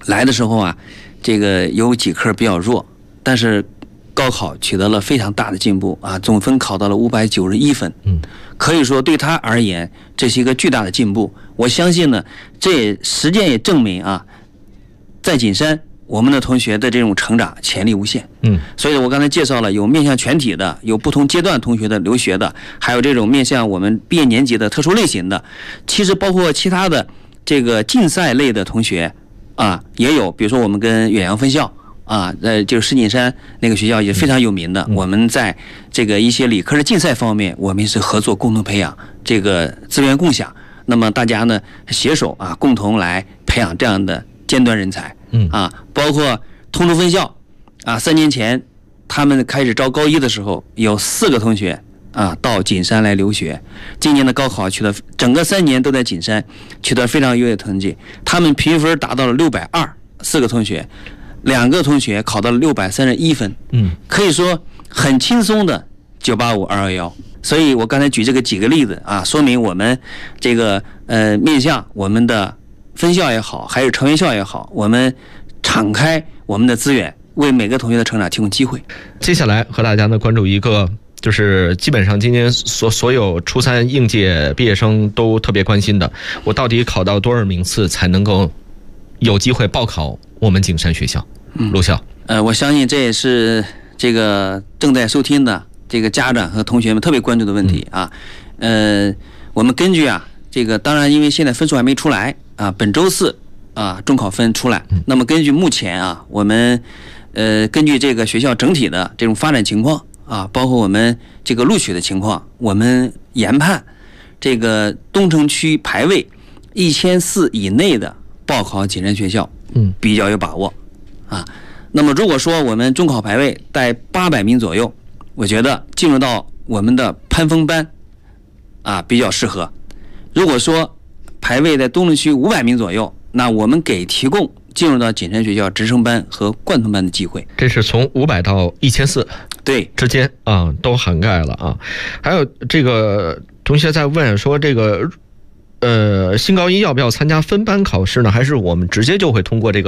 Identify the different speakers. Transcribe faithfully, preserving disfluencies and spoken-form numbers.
Speaker 1: 来的时候啊，这个有几科比较弱，但是高考取得了非常大的进步啊，总分考到了五百九十一分，
Speaker 2: 嗯，
Speaker 1: 可以说对他而言这是一个巨大的进步。我相信呢，这也实践也证明啊，在锦山我们的同学的这种成长潜力无限。
Speaker 2: 嗯，
Speaker 1: 所以我刚才介绍了有面向全体的，有不同阶段同学的留学的，还有这种面向我们毕业年级的特殊类型的，其实包括其他的这个竞赛类的同学啊，也有，比如说我们跟远洋分校啊，呃，就是石景山那个学校也非常有名的，
Speaker 2: 嗯、
Speaker 1: 我们在这个一些理科的竞赛方面，我们是合作共同培养，这个资源共享，那么大家呢携手啊，共同来培养这样的尖端人才。
Speaker 2: 嗯
Speaker 1: 啊，包括通州分校啊，三年前他们开始招高一的时候，有四个同学啊到锦山来留学。今年的高考取得整个三年都在锦山取得非常优异的成绩，他们评分达到了六百二，四个同学，两个同学考到了六百三十一分。
Speaker 2: 嗯，
Speaker 1: 可以说很轻松的九八五二幺幺。所以我刚才举这个几个例子啊，说明我们这个呃面向我们的分校也好，还是成员校也好，我们敞开我们的资源，为每个同学的成长提供机会。
Speaker 2: 接下来和大家呢关注一个，就是基本上今年所所有初三应届毕业生都特别关心的，我到底考到多少名次才能够有机会报考我们景山学校？
Speaker 1: 嗯，
Speaker 2: 陆校，
Speaker 1: 呃，我相信这也是这个正在收听的这个家长和同学们特别关注的问题啊。呃，我们根据啊，这个当然因为现在分数还没出来。啊，本周四啊，中考分出来。那么根据目前啊，我们呃根据这个学校整体的这种发展情况啊，包括我们这个录取的情况，我们研判这个东城区排位一千四以内的报考锦山学校，
Speaker 2: 嗯，
Speaker 1: 比较有把握啊。那么如果说我们中考排位在八百名左右，我觉得进入到我们的攀峰班啊比较适合。如果说排位在东城区五百名左右，那我们给提供进入到锦山学校直升班和贯通班的机会。
Speaker 2: 这是从五百到一千四，
Speaker 1: 对
Speaker 2: 之间啊都涵盖了啊。还有这个同学在问说，这个呃新高一要不要参加分班考试呢？还是我们直接就会通过这个